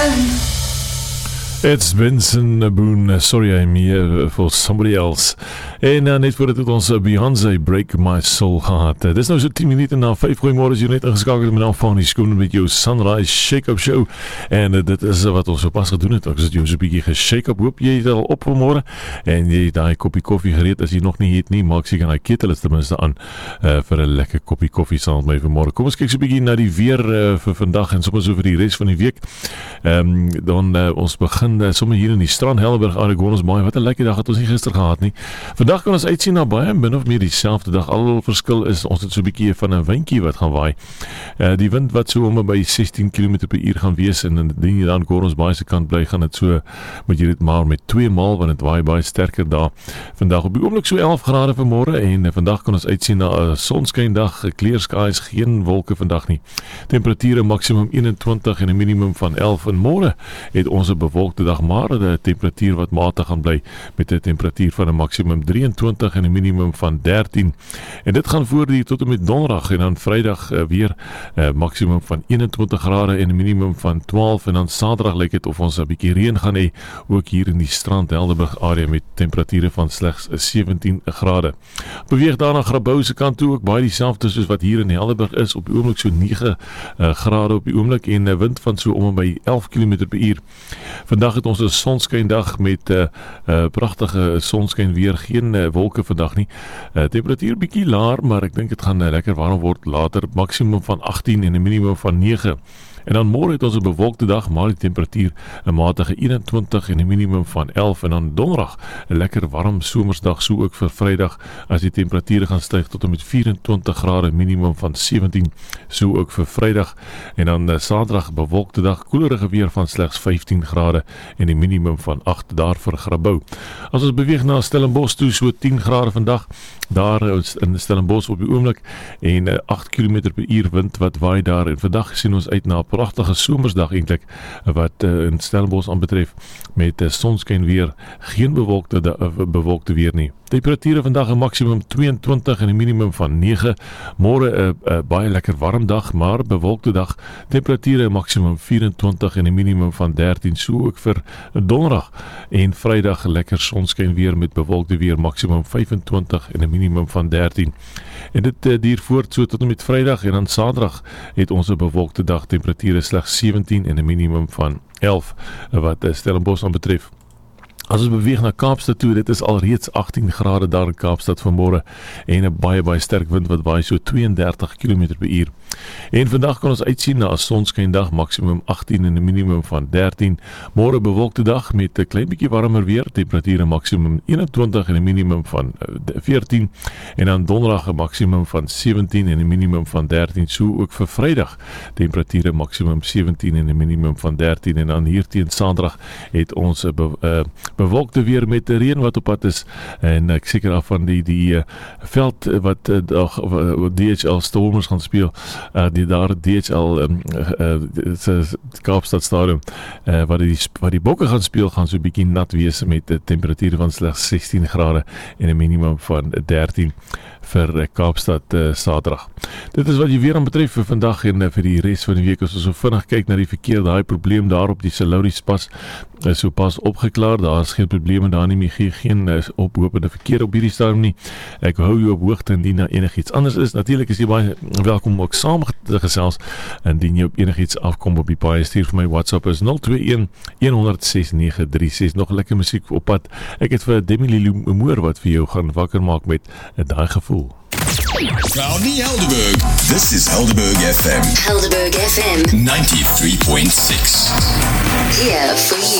It's Benson Boone, sorry I'm here for somebody else. En net voordat het ons Beyoncé Break My Soul gehad. Dis nou so 10 minute na 5. Goeiemôre, jy net ingeskakeld met van die skoon met jou Sunrise Shake-Up Show. En dit is wat ons sopas gedoen het. Ek het jou so 'n bietjie ge-shake-up. Hoop jy het al op vanmôre en jy het daai koppie koffie gereed. As jy nog nie het nie, maak seker daai ketel is ten minste aan vir 'n lekker koppie koffie saam met my vanmôre. Kom ons kyk so 'n bietjie na die weer vir vandag en sommer so vir die res van die week. Dan ons begin sommer hier in die strand Helderberg, Aragonus Baai. Wat 'n lekker dag het ons nie gister gehad nie. Vandag kan ons uitsien na baie min of meer dieselfde dag. Al verskil is ons het so 'n bietjie van 'n windjie wat gaan waai. Die wind wat so om by 16 km/h gaan wees en indien jy dan Gorons Baai se kant bly, gaan dit so, moet jy dit maar met 2 maal want dit waai baie sterker daar. Vandag op die oomblik so 11 grade vanmôre en vandag kan ons uitsien na 'n sonskyndag, clear skies, geen wolke vandag nie. Temperature maksimum 21 en 'n minimum van 11 en môre het ons 'n bewolkte dag, maar 'n temperatuur wat matig gaan bly met 'n temperatuur van 'n maksimum 23 en 'n minimum van 13. En dit gaan voortduur tot en met donderdag en dan Vrydag weer maksimum van 21 grade en 'n minimum van 12 en dan Saterdag lyk dit of ons 'n bietjie reën gaan hê ook hier in die strand Helderberg area met temperature van slegs 17 grade. Beweeg daar na Grabouw se kant toe ook baie dieselfde soos wat hier in Helderberg is, op die oomblik so 9 grade op die oomblik en 'n wind van so om by 11 km/h. Vandag het ons 'n sonskyndag met pragtige sonskyn weer, geen wolke vandag nie. Temperatuur bietjie laer, maar ek dink dit gaan lekker warm word later, maksimum van 18 en 'n minimum van 9. En dan môre het ons 'n bewolkte dag, maar die temperatuur 'n matige 21 en 'n minimum van 11 en dan donderdag 'n lekker warm somersdag, so ook vir Vrydag as die temperature gaan styg tot en met 24 grade, minimum van 17, so ook vir Vrydag en dan Saterdag bewolkte dag, koelerige weer van slegs 15 grade en 'n minimum van 8 daar vir Grabouw. As ons beweeg na Stellenbosch toe, so 10 grade vandag daar in Stellenbosch op die oomblik en 8 km/h wind wat waai daar en vandag sien ons uit na 'n pragtige somersdag eintlik wat in Stellenbosch aanbetref met sonskyn weer, geen bewolkte weer nie. Temperature vandag 'n maksimum 22 en 'n minimum van 9. Môre 'n baie lekker warm dag, maar bewolkte dag. Temperature 'n maksimum 24 en 'n minimum van 13, so ook vir donderdag en Vrydag lekker sonskyn weer met bewolkte weer, maksimum 25 en 'n minimum van 13. En dit duur voort so tot en met Vrydag en dan Saterdag het ons 'n bewolkte dag, temperature slegs 17 en 'n minimum van 11 wat Stellenbosch aanbetref. As ons beweeg na Kaapstad toe, dit is alreeds 18 grade daar in Kaapstad vanmôre en 'n baie sterk wind wat waai so 32 km/h. En vandag kan ons uitsien na 'n sonskyndag, maksimum 18 en 'n minimum van 13. Môre bewolkte dag met 'n klein bietjie warmer weer, temperature maksimum 21 en 'n minimum van 14 en dan donderdag 'n maksimum van 17 en 'n minimum van 13, so ook vir Vrydag. Temperature maksimum 17 en 'n minimum van 13 en dan hier teen Saterdag het ons 'n bewolkte weer met reën wat op pad is en ek seker af van die veld wat DHL Stormers gaan speel, die daar DHL Kaapstad Stadium waar die Bokke gaan speel, gaan so 'n bietjie nat wees met 'n temperatuur van slegs 16 grade en 'n minimum van 13 vir Kaapstad Saterdag. Dit is wat jy weer aan betref vir vandag en vir die res van die week. As ons so vinnig kyk na die verkeer, daai probleem daar op die Salouris pas is so pas opgeklaar. Daar is geen probleme daar nie, geen ophopende verkeer op hierdie stadium nie. Ek hou jou op hoogte indien daar enigiets anders is. Natuurlik is jy baie welkom om ook saam te gesels indien jy op enigiets afkom op die paai. Stuur vir my WhatsApp is 021 106 936. Nog lekker musiek op pad. Ek het vir Demi Moore wat vir jou gaan wakker maak met daai gevoel. Proudly Helderberg. This is Helderberg FM. Helderberg FM 93.6. Here for you.